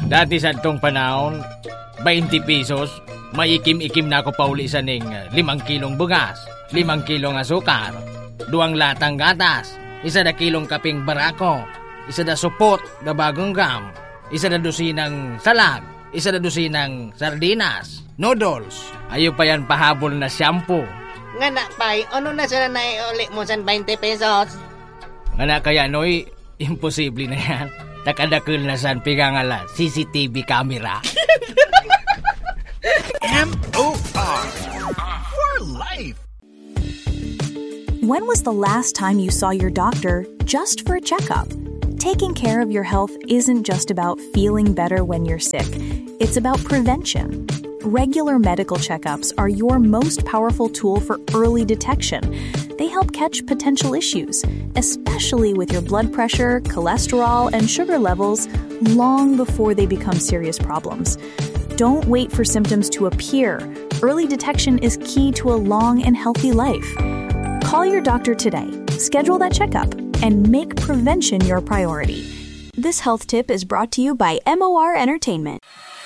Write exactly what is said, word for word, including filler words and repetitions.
Dati sa tong panahon, twenty pesos, may ikim-ikim na ako pauli sa ning limang kilong bugas, limang kilong asukar, duwang latang gatas, isa na kilong kaping barako, isa na supot na bagong gam, isa na dosinang salag, isa na dosinang sardinas, noodles, ayo pa yan pahabol na shampoo. Nga na, pay, ano na sila na iuli mo sa twenty pesos? Nga na kaya, noy, imposible na yan. Takadakil na san pigangala C C T V camera. M O R for life. When was the last time you saw your doctor just for a checkup? Taking care of your health isn't just about feeling better when you're sick. It's about prevention. Regular medical checkups are your most powerful tool for early detection. They help catch potential issues, especially with your blood pressure, cholesterol, and sugar levels, long before they become serious problems. Don't wait for symptoms to appear. Early detection is key to a long and healthy life. Call your doctor today, schedule that checkup, and make prevention your priority. This health tip is brought to you by M O R Entertainment.